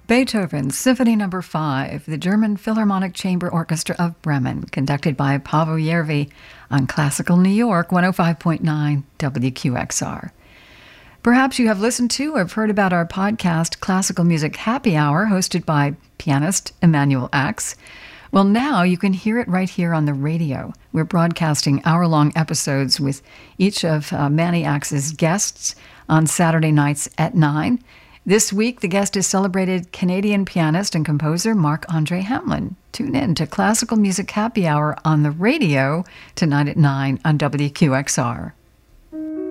Beethoven's Symphony No. 5, the German Philharmonic Chamber Orchestra of Bremen, conducted by Paavo Järvi on Classical New York 105.9 WQXR. Perhaps you have listened to or have heard about our podcast, Classical Music Happy Hour, hosted by pianist Emanuel Ax. Well, now you can hear it right here on the radio. We're broadcasting hour-long episodes with each of Manny Ax's guests on Saturday nights at 9. This week, the guest is celebrated Canadian pianist and composer Marc-Andre Hamelin. Tune in to Classical Music Happy Hour on the radio tonight at 9 on WQXR.